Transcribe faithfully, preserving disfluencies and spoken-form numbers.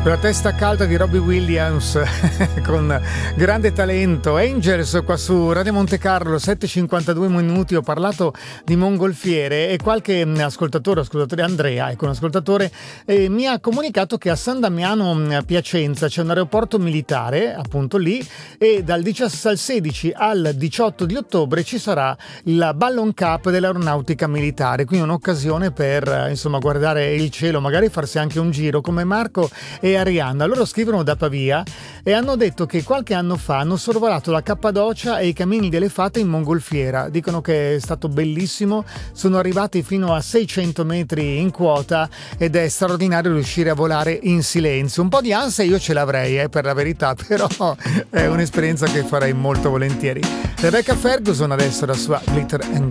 La testa calda di Robbie Williams con grande talento. Angels qua su Radio Monte Carlo, sette e cinquantadue minuti. Ho parlato di mongolfiere e qualche ascoltatore, ascoltatore Andrea, ecco un ascoltatore, eh, mi ha comunicato che a San Damiano a Piacenza c'è un aeroporto militare, appunto lì, e dal sedici al diciotto di ottobre ci sarà la Ballon Cup dell'aeronautica militare, quindi un'occasione per insomma guardare il cielo, magari farsi anche un giro come Marco e Arianna. Loro scrivono da Pavia e hanno detto che qualche anno fa hanno sorvolato la Cappadocia e i Camini delle Fate in mongolfiera. Dicono che è stato bellissimo, sono arrivati fino a seicento metri in quota ed è straordinario riuscire a volare in silenzio. Un po' di ansia io ce l'avrei, eh, per la verità, però è un'esperienza che farei molto volentieri. Rebecca Ferguson adesso la sua Glitter and